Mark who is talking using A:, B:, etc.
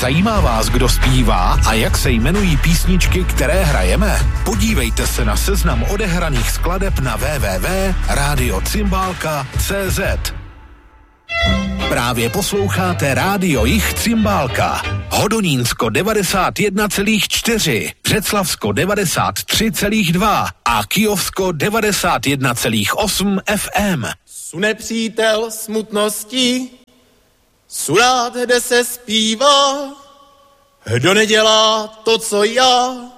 A: Zajímá vás, kdo zpívá a jak se jmenují písničky, které hrajeme? Podívejte se na seznam odehraných skladeb na www.radiocymbalka.cz. Právě posloucháte Rádio Jich Cymbálka. Hodonínsko 91,4, Břeclavsko 93,2 a Kyjovsko 91,8 FM.
B: Su nepřítel smutnosti, su rád, kde se zpívá, kdo nedělá to, co já,